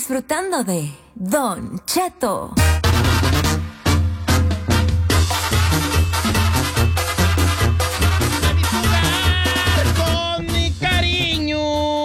disfrutando de Don Cheto. Con mi cariño.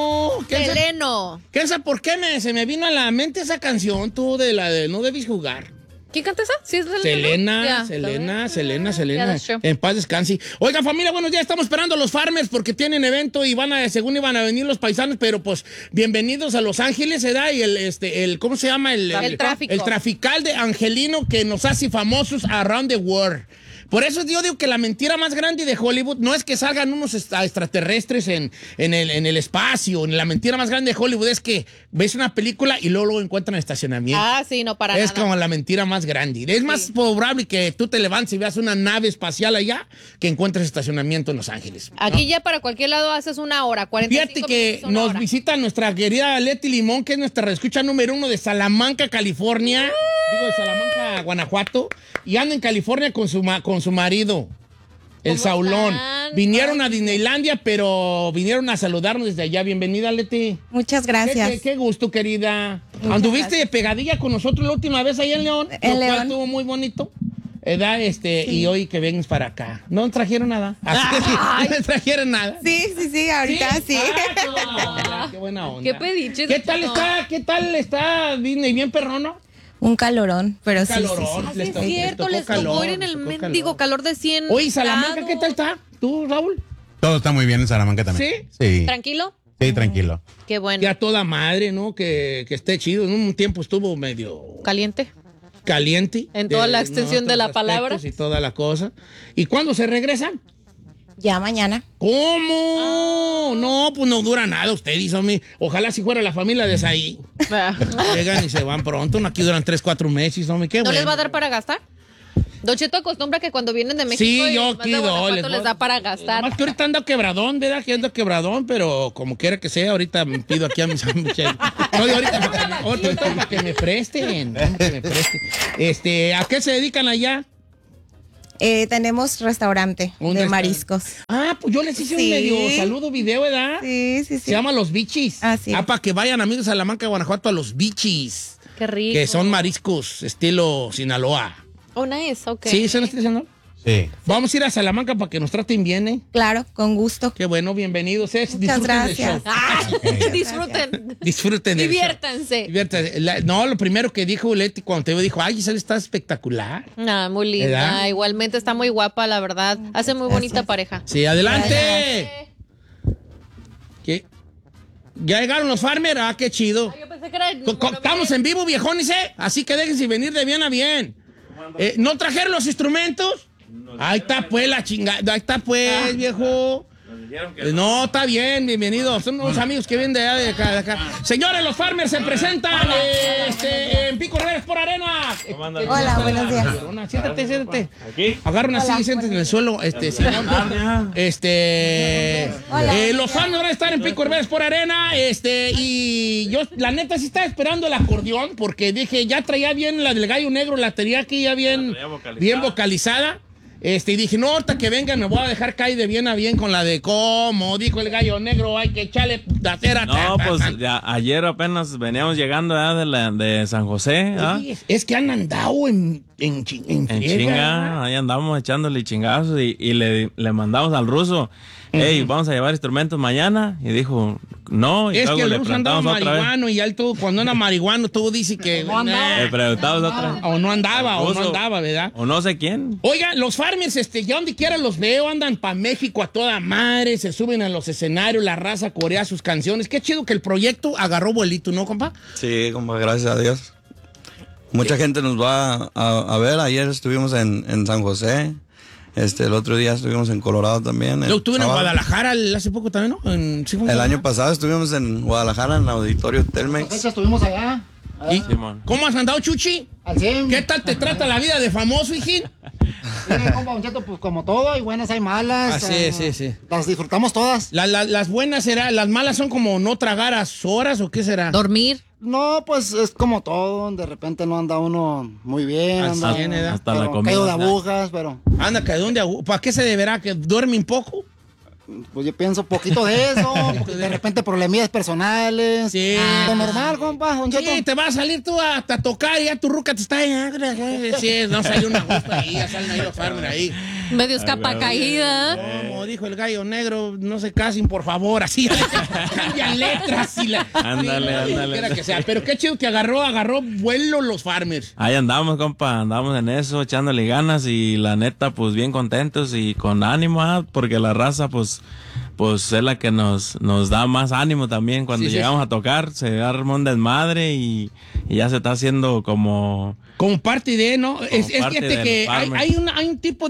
Seleno. ¿Por qué se me vino a la mente esa canción tú de la de No Debes Jugar? ¿Quién canta esa? ¿Sí es Selena? Selena. En paz descanse. Oiga, familia, bueno, ya estamos esperando a los Farmers porque tienen evento y según iban a venir los paisanos, pero pues bienvenidos a Los Ángeles, ¿verdad? Y el ¿cómo se llama? El tráfico. El trafical de Angelino que nos hace famosos around the world. Por eso yo digo que la mentira más grande de Hollywood no es que salgan unos extraterrestres en el espacio. La mentira más grande de Hollywood es que ves una película y luego encuentran estacionamiento. Ah, sí, no, para nada. Es como la mentira más grande. Es más probable que tú te levantes y veas una nave espacial allá que encuentres estacionamiento en Los Ángeles, ¿no? Aquí ya para cualquier lado haces una hora, 45 Fíjate que minutos, una nos hora. visita nuestra querida Leti Limón, que es nuestra escucha número 1 de Salamanca, California. Digo, de Salamanca, Guanajuato. Y anda en California con su marido, el Saulón. Están? Vinieron a Disneylandia, pero vinieron a saludarnos desde allá. Bienvenida, Leti. Muchas gracias. Qué gusto, querida. Muchas Anduviste gracias. de pegadilla con nosotros la última vez ahí en León. En lo cual León. estuvo muy bonito. Y hoy que vengas para acá. No trajeron nada. Así que sí, no me trajeron nada. Sí, ahorita sí. Qué buena onda. Qué pediche. ¿Qué tal está Disney? ¿Bien perrono? Un calorón, pero sí. Calorón. Ah, sí, Les es tocó- cierto, les les tocó tocó calor, ir en les el tocó mendigo calor de 100 Oye, Salamanca, grados. ¿qué tal está? ¿Tú, Raúl? Todo está muy bien en Salamanca también. Sí. ¿Tranquilo? Sí, tranquilo. Qué bueno. Ya toda madre, ¿no? Que esté chido. En un tiempo estuvo medio Caliente. caliente. En toda la extensión de la otros palabra. aspectos y toda la cosa. ¿Y cuándo se regresan? Ya mañana. ¿Cómo? No, pues no dura nada ustedes, hombre. Ojalá si fuera la familia de Saí. Llegan y se van pronto. No, aquí duran 3, 4 meses, hombre. Qué ¿No bueno. les va a dar para gastar? Don Cheto acostumbra que cuando vienen de México Sí, y yo más aquí de Guanajuato doy. les da para gastar. Más que ahorita ando quebradón, ¿verdad? Que ando quebradón, pero como quiera que sea, ahorita me pido aquí a mis muchachos. No, y ahorita para que me presten. Que me presten. ¿A qué se dedican allá? Tenemos restaurante de mariscos. Ah, pues yo les hice un Sí. medio saludo video, ¿verdad? Sí. Se llama Los Bichis. Así es. Para que vayan amigos de Salamanca, Guanajuato, a Los Bichis. Qué rico. Que son mariscos estilo Sinaloa. Oh, nice, ok. ¿Sí? ¿Se lo estoy diciendo? Sí. Vamos a ir a Salamanca para que nos traten bien, ¿eh? Claro, con gusto. Qué bueno, bienvenidos. Muchas Disfruten del gracias. show. Ah, disfruten. Disfruten del show. Diviértanse. Diviértanse. No, lo primero que dijo Leti cuando te vio, dijo, ay, Giselle está espectacular. Ah, muy linda. ¿Verdad? Igualmente está muy guapa, la verdad. Hace muy bonita pareja. Sí, adelante. ¿Qué? ¿Ya llegaron los Farmers? Ah, qué chido. Yo pensé que era... Estamos en vivo, viejones, ¿eh? Así que déjense venir de bien a bien. ¿No trajeron los instrumentos? Ahí está pues la chingada. Ahí está pues, viejo. No, está bien, bienvenidos. Son unos amigos que vienen de allá, de acá. Señores, los Farmers se presentan en Pico Rivera por Arena. Hola, buenos días. Siéntate. ¿Aquí? Agarra una silla y siéntate en el suelo. Simón. Los fans van a estar en Pico Rivera por Arena. Y yo, la neta, sí estaba esperando el acordeón porque dije, ya traía bien la del Gallo Negro, la tenía aquí ya bien vocalizada. Y dije, no, ahorita que vengan me voy a dejar caer de bien a bien con la de como dijo el Gallo Negro, hay que echarle putacera. No, pues ya, ayer apenas veníamos llegando de San José. Oye, es que han andado en En friega. chinga, ahí andamos echándole chingazos y le mandamos al ruso, hey, vamos a llevar instrumentos mañana. Y dijo, no. Y Es luego que el le ruso andaba preguntamos otra vez. marihuano y él todo, cuando anda marihuano, todo dice que Le preguntamos otra vez. o no andaba, Ruso. ¿verdad? O no sé quién. Oiga, los Farmers, ya donde quiera los veo, andan para México a toda madre, se suben a los escenarios, la raza corea sus canciones. Qué chido que el proyecto agarró vuelito, ¿no, compa? Sí, compa, gracias a Dios. Mucha gente nos va a ver. Ayer estuvimos en San José. El otro día estuvimos en Colorado también. Yo estuve en sábado. Guadalajara hace poco también, ¿no? ¿Sí fue en El año pasado estuvimos en Guadalajara, en el Auditorio Telmex. Estuvimos allá. ¿Y Simón. cómo has andado, Chuchi? Al 100. ¿Qué tal te trata la vida de famoso, hijín? Sí, compa, Don Cheto, pues como todo, hay buenas, hay malas. Sí. Las disfrutamos todas. Las buenas será, las malas son como no tragar a horas o qué será. Dormir. No, pues es como todo. De repente no anda uno muy bien. Al Anda, 100, ¿verdad? Hasta la pero comida. caído de agujas, pero... Anda, ¿para qué se deberá? ¿Que duerme un poco? pues yo pienso poquito de eso, de repente problemillas personales. Sí. Lo normal, compa, don Cheto. Sí, te vas a salir tú a tocar y ya tu ruca te está... Sí, no salió una gusta ahí, ya salen ahí los farmers ahí. Medio escapa caída. Como dijo el gallo negro, no se casen, por favor, así cambian letras y la... Ándale, ándale. Quiera que sea. Pero qué chido que agarró vuelo los farmers. Ahí andamos, compa, andamos en eso, echándole ganas y la neta, pues bien contentos y con ánimo, porque la raza, pues es la que nos da más ánimo también cuando Sí, llegamos a tocar, se arma un desmadre y ya se está haciendo como parte de, ¿no? Es parte fíjate del que farmer. hay un tipo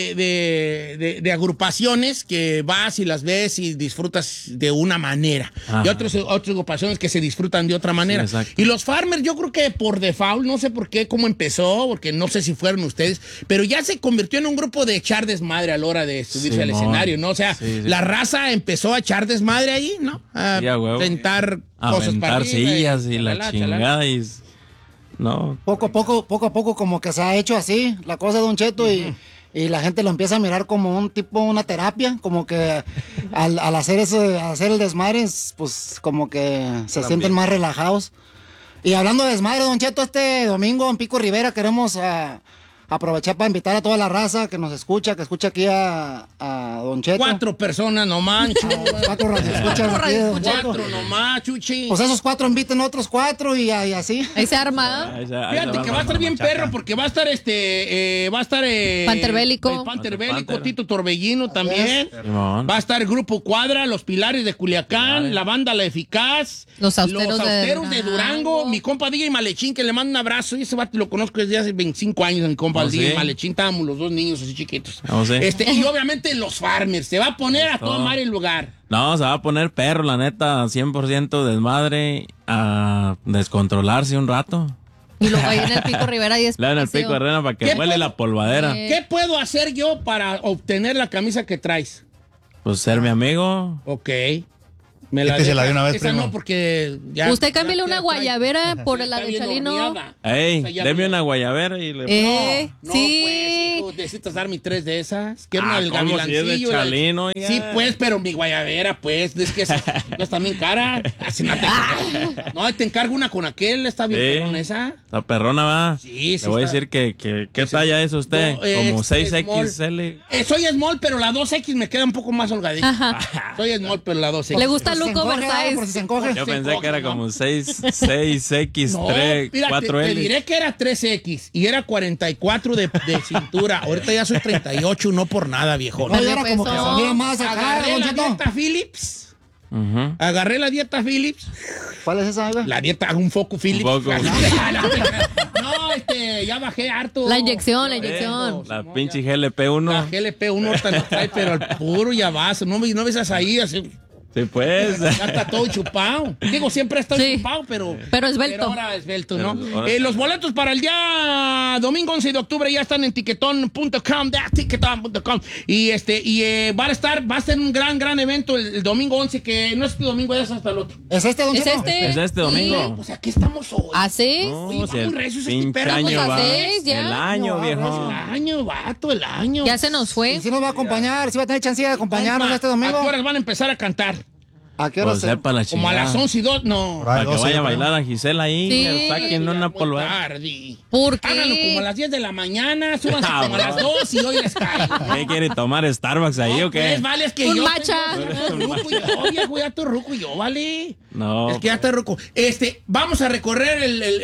de agrupaciones que vas y las ves y disfrutas de una manera. Ajá. Y otras agrupaciones que se disfrutan de otra manera. Sí, exacto. Y los farmers, yo creo que por default, no sé por qué, cómo empezó, porque no sé si fueron ustedes, pero ya se convirtió en un grupo de echar desmadre a la hora de subirse al Simón. escenario, ¿no? O sea, Sí, sí. la raza empezó a echar desmadre ahí, ¿no? A Sí, a huevo. tentar cosas para aventar arriba sillas y la chalala, chingada y... No, Poco a poco como que se ha hecho así la cosa, don Cheto, y la gente lo empieza a mirar como una terapia, como que al hacer eso, al hacer el desmadre, pues como que se sienten más relajados. Y hablando de desmadre, don Cheto, este domingo en Pico Rivera queremos aprovechar para invitar a toda la raza que nos escucha, que escucha aquí a don Cheto. 4 personas, no manches. 4 radioescuchas aquí de don Cheto. 4 nomás, chuchi. Pues esos 4 inviten a otros 4 y así. Ahí se arma. Fíjate que va a estar bien perro porque va a estar Panter Bélico. el Panter Bélico, Panther. Tito Torbellino también. Simón. Va a estar el Grupo Cuadra, Los Pilares de Culiacán, la banda La Eficaz, Los Austeros de Durango, mi compa DJ Malechín, que le mando un abrazo. Y ese vato lo conozco desde hace 25 años, mi compa ¿Oh, DJ sí? Malechín. Estábamos los dos niños así chiquitos. ¿Oh, sí? Y obviamente los farmers. Se va a poner a Todo. tomar el lugar. No, se va a poner perro, la neta, 100% desmadre, a descontrolarse un rato. Y luego ahí en el Pico Rivera y Le dan el pico de arena para que ¿Qué huele puedo- la polvadera. ¿Qué puedo hacer yo para obtener la camisa que traes? Pues ser mi amigo. Ok. Quítesela de una vez, esa primo. no, porque ya... Usted cámbiale ya una trae- guayabera por Está la de bien Chalino. horneada. Ey, Esa ya deme no- una guayabera y le... No, sí. pues, hijo, necesitas darme 3 de esas. Quiero una del ¿cómo si es de gavilancillo. Chalino, oiga? Sí, pues, pero mi guayabera, pues, es que esa está bien cara. Así no te encargo. No, te encargo una con aquel, está bien Sí. perrona esa. La perrona va. Sí, sí Le voy a está. decir que ¿qué talla es usted? No, Como este, 6XL. Soy small, pero la 2X me queda un poco más holgadita. Ajá. Soy small, pero la 2X. Le gusta Por si Luke se encoge, Oversize. por si se encoge. Yo Se pensé encoge, que era ¿no? como 6X, No, 3, mira, 4L. te diré que era 3X y era 44 de cintura. Ahorita ya soy 38, no por nada, viejo. No, y ahora como que peso. se mira más acá, Agarré don la Cheto. dieta Phillips. Ujú. Agarré la dieta Phillips. ¿Cuál es esa, oiga? La dieta, un foco Phillips. Un foco. No, ya bajé harto. La inyección. La pinche GLP-1. La GLP-1 ahorita no trae, pero al puro ya vas. No ves esas ahí así. Sí, pues. Ya está todo chupado. Digo, siempre ha estado Sí. chupado, pero esbelto. ahora esbelto, ¿no? Pero ahora- Los boletos para el día domingo 11 de octubre ya están en tiquetón.com, tiquetón.com. Y va a ser un gran evento el domingo 11, que no es este domingo, es hasta el otro. ¿Es este, don ¿Es Cheto? este? Es este domingo. Pues aquí estamos hoy. ¿Ah, sí? No, Oye, si va el muy recio ese pinche perro, año pues, va. a 6 ya. El año, No, viejo. El año, vato, el año. Ya se nos fue. Y si nos va a acompañar, si va a tener chance de acompañarnos este domingo. ¿A qué horas van a empezar a cantar? ¿A qué hora Pues se- sepa la Como a chingada. las 11 y 2, no. Por ahí. Para que 12, vaya a yo creo. bailar a Gisela ahí. Sí. Que saquen una Muy polvadera. tarde. ¿Por qué? Háganlo como a las 10 de la mañana, súbanse Ah, como a las 2 y hoy les cae. ¿Qué quiere tomar Starbucks ahí o qué? Pues, vale, es que Un yo... matcha. Tengo ruco yo, viejo, ya estoy ruco yo, vale. No. Es que ya está ruco. Vamos a recorrer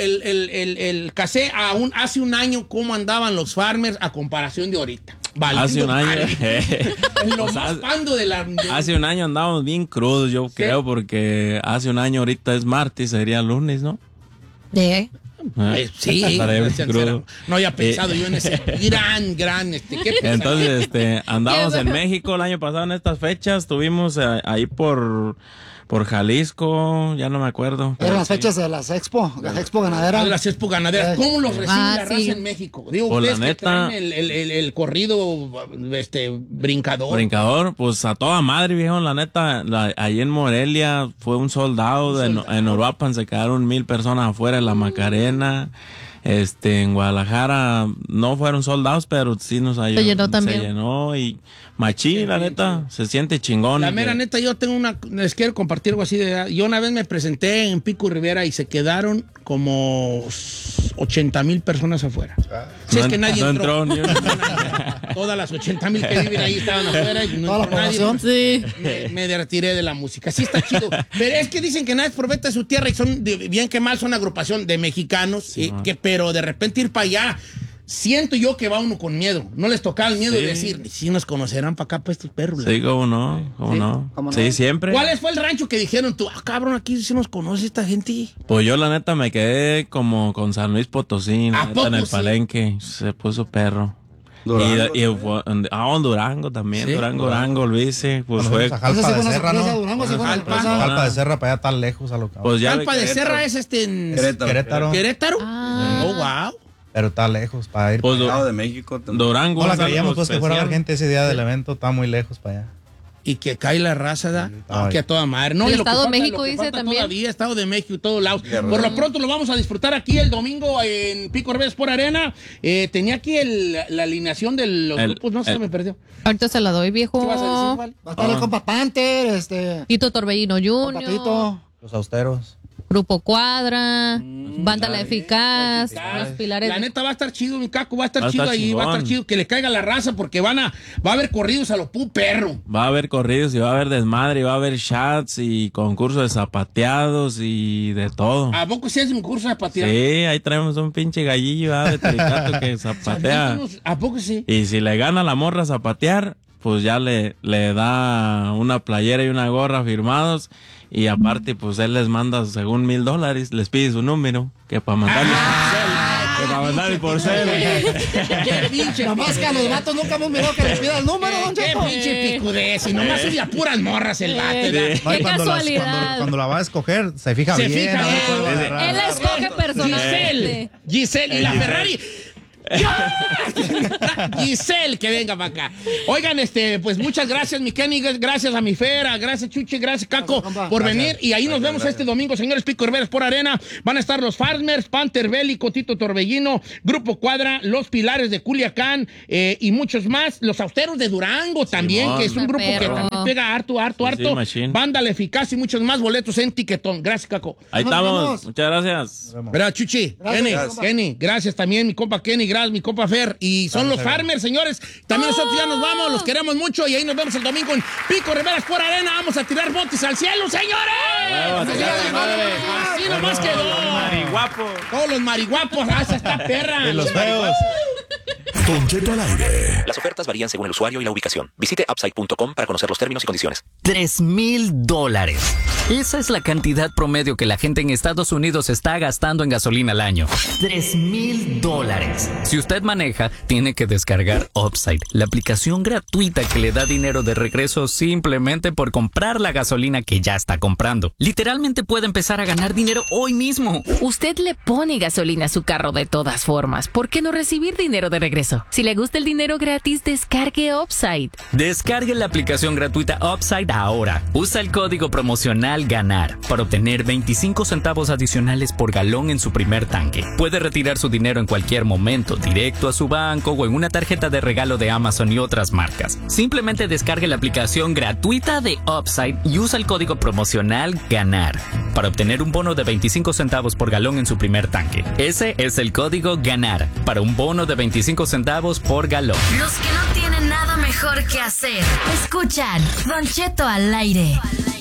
el casé hace un año cómo andaban los farmers a comparación de ahorita. Hace un año. En lo Pues más hace- pando de la... Hace un año andábamos bien crudos, yo creo, porque hace un año ahorita es martes, sería lunes, ¿no? ¿De? Sí, Estaré bien sincera. crudo. No había pensado yo en ese gran, ¿qué Entonces, andamos Qué en México el año pasado en estas fechas, estuvimos ahí por Jalisco, ya no me acuerdo. Eran las Sí. fechas de las expo ganaderas. las expo ganaderas. ¿Cómo los recibe la raza sí. en México? Digo, Pues, la ustedes que neta- traen el corrido brincador. Brincador, pues a toda madre, viejo, la neta, ahí en Morelia fue un soldado, en Uruapan se quedaron 1,000 personas afuera de la Macarena, En Guadalajara no fueron soldados, pero sí nos ayudó. Se llenó también. Se llenó y machín, la neta, se siente chingón. La mera neta, yo les quiero compartir algo así de... Yo una vez me presenté en Pico Rivera y se quedaron como 80,000 personas afuera. Si es que nadie entró. Todas las 80,000 que viven ahí estaban afuera y no entró nadie. Sí. Me retiré de la música. Sí está chido. Pero es que dicen que nadie es profeta de su tierra y son, bien que mal, son agrupación de mexicanos, sí, pero de repente ir para allá... Siento yo que va uno con miedo. No les tocaba el miedo de decir, si nos conocerán para acá, pues estos perros. Sí, cómo no. Sí, siempre. ¿Cuál fue el rancho que dijeron tú? Cabrón, aquí sí nos conoce esta gente. Pues yo, la neta, me quedé como con San Luis Potosí, la neta, en el Palenque. Se puso perro. Durango también. ¿Sí? Durango, Luis. Pues fue. Jalpa de Serra, ¿no? Jalpa de Serra, para allá tan lejos a lo que. Pues Jalpa de Serra es en Querétaro. Oh, wow. Pero está lejos para ir pues para allá. De México también. Durango. No la creíamos pues que fuera a haber gente ese día del evento, está muy lejos para allá. Y que cae la raza, ¿da? Que a toda madre. No, el y Estado de México dice también. Todavía, Estado de México y todos lados. Por lo pronto lo vamos a disfrutar aquí el domingo en Pico Rivera Sport Arena. Tenía aquí la alineación de los grupos, no se me perdió. Ahorita se la doy, viejo. ¿Qué vas a decir, Val? Va a estar el compa Panther, Tito Torbellino Jr. Patito. Los austeros. Grupo Cuadra, Banda La Eficaz, Los Pilares. La neta va a estar chido, mi Caco, va a estar chido ahí, va a estar chido que le caiga la raza porque va a haber corridos a lo perro. Va a haber corridos y va a haber desmadre, y va a haber chats y concursos de zapateados y de todo. ¿A poco sí es un curso de zapateado? Sí, ahí traemos un pinche gallillo de tricato que zapatea. ¿A poco sí? Y si le gana la morra a zapatear, pues ya le da una playera y una gorra firmados. Y aparte, pues él les manda según $1,000, les pide su número, que para mandarles por cel. Qué pinche. Nomás que a los vatos nunca hemos mirado que les pida el número, don Cheto. Qué pinche picudez. Y nomás odia puras morras el vato. Qué casualidad. Cuando la va a escoger, se fija bien. Él la escoge personalmente. Giselle y la Ferrari. Giselle, que venga para acá. Oigan, pues muchas gracias, mi Kenny, gracias a mi Fera, gracias Chuchi, gracias Caco por venir. Y ahí nos vemos este domingo, señores. Pico Rivera Sport Arena. Van a estar los Farmers, Panther Bélico, Tito Torbellino, Grupo Cuadra, Los Pilares de Culiacán y muchos más. Los Austeros de Durango también, Simón, que es un grupo que también pega harto. Sí, Banda La Eficaz y muchos más boletos en Tiquetón. Gracias, Caco. Ahí estamos, muchas gracias. ¿Verdad, Chuchi? Kenny, gracias también, mi compa Kenny, gracias, mi compa Fer. Y son los Farmers, señores. También nosotros ya nos vamos, los queremos mucho. Y ahí nos vemos el domingo en Pico Rivera Sport Arena. Vamos a tirar botes al cielo, señores. Así nomás quedó. Mariguapo. Todos los mariguapos. Esa está perra. Y los feos. Don Cheto al aire. Las ofertas varían según el usuario y la ubicación. Visite upside.com para conocer los términos y condiciones. $3,000. Esa es la cantidad promedio que la gente en Estados Unidos está gastando en gasolina al año. $3,000. Si usted maneja, tiene que descargar Upside, la aplicación gratuita que le da dinero de regreso simplemente por comprar la gasolina que ya está comprando. Literalmente puede empezar a ganar dinero hoy mismo. Usted le pone gasolina a su carro de todas formas. ¿Por qué no recibir dinero de regreso? Si le gusta el dinero gratis, descargue Upside. Descargue la aplicación gratuita Upside ahora. Usa el código promocional GANAR para obtener 25 centavos adicionales por galón en su primer tanque. Puede retirar su dinero en cualquier momento, directo a su banco o en una tarjeta de regalo de Amazon y otras marcas. Simplemente descargue la aplicación gratuita de Upside y usa el código promocional GANAR para obtener un bono de 25 centavos por galón en su primer tanque. Ese es el código GANAR para un bono de 25 centavos por galón. Los que no tienen nada mejor que hacer, escuchan Don Cheto al aire.